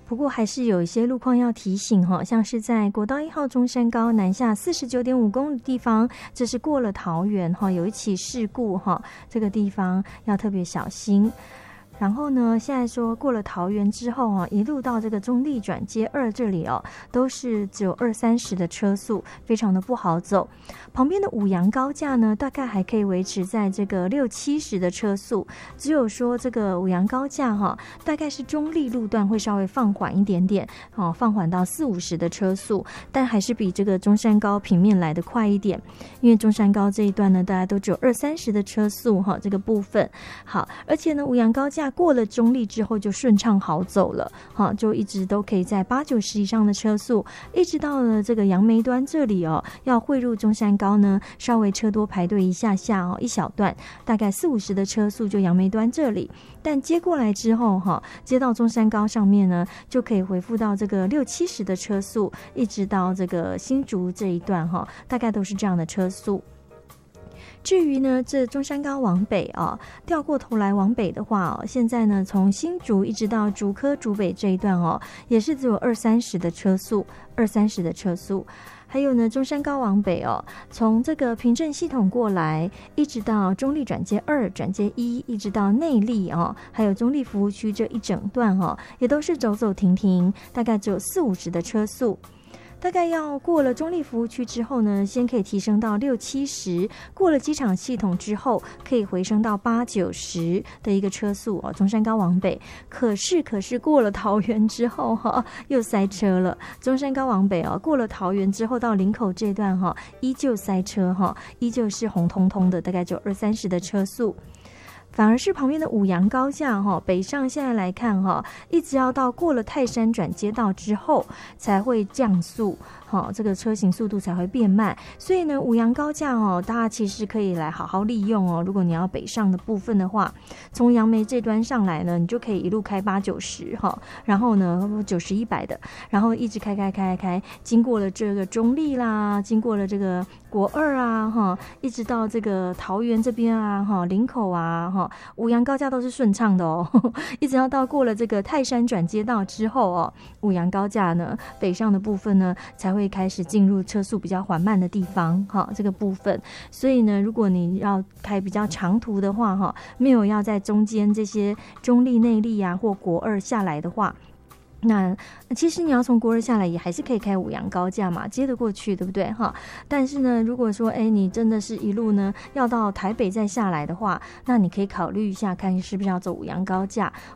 不过还是有一些路况要提醒哈，像是在国道1号中山高南下49.5公里的地方，这是过了桃园哈，有一起事故哈，这个地方要特别小心。然后呢，现在说过了桃园之后啊，一路到这个中立转接2这里哦，都是只有20-30的车速，非常的不好走。旁边的五杨高架呢，大概还可以维持在这个60-70的车速，只有说这个五杨高架哈，大概是中立路段会稍微放缓一点点，哦，放缓到40-50的车速，但还是比这个中山高平面来的快一点，因为中山高这一段呢，大家都只有20-30的车速哈，这个部分好，而且呢，五杨高架过了中立之后就顺畅好走了，就一直都可以在80-90以上的车速，一直到了这个杨梅端这里哦，要汇入中山高呢，稍微车多排队一下下哦，一小段大概40-50的车速就杨梅端这里，但接过来之后接到中山高上面呢，就可以回复到这个60-70的车速，一直到这个新竹这一段大概都是这样的车速。至于呢，这中山高往北调过头来往北的话现在呢，从新竹一直到竹科竹北这一段也是只有20-30的车速，20-30的车速。还有呢，中山高往北从这个平镇系统过来，一直到中立转接2、转接1，一直到内壢还有中立服务区这一整段也都是走走停停，大概只有40-50的车速。大概要过了中立服务区之后呢，先可以提升到60-70，过了机场系统之后，可以回升到80-90的一个车速中山高往北。可是过了桃园之后又塞车了。中山高往北过了桃园之后到林口这段依旧塞车依旧是红彤彤的，大概只有20-30的车速。反而是旁边的五杨高架北上现在来看一直要到过了泰山转接道之后才会降速，这个车行速度才会变慢。所以呢，五杨高架大家其实可以来好好利用如果你要北上的部分的话，从杨梅这端上来呢，你就可以一路开80-90然后呢90-100的，然后一直开，经过了这个中立啦，经过了这个国2啊一直到这个桃园这边啊林口啊五杨高架都是顺畅的一直要到过了这个泰山转接道之后五杨高架呢北上的部分呢才会开始进入车速比较缓慢的地方这个部分。所以呢，如果你要开比较长途的话没有要在中间这些中立内壢啊或国2下来的话，那其实你要从国2下来也还是可以开五杨高架嘛，接得过去，对不对但是呢，如果说你真的是一路呢要到台北再下来的话，那你可以考虑一下看是不是要走五杨高架。